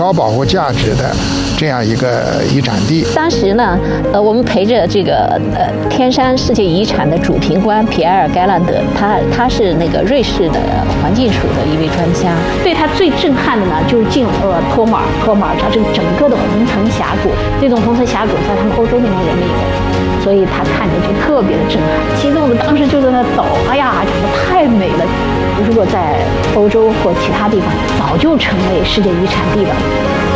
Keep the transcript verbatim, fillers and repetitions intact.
高保护价值的这样一个遗产地。 当时呢，呃，我们陪着这个呃天山世界遗产的主评官皮埃尔·盖兰德，他他是那个瑞士的环境署的一位专家。对他最震撼的呢，就是进呃托马尔托马尔查这个整个的红层峡谷，这种红层峡谷在他们欧洲那边也没有，所以他看着就特别的震撼，激动的当时就在那抖，哎呀，讲的太美了。如果在欧洲或其他地方，早就成为世界遗产地了。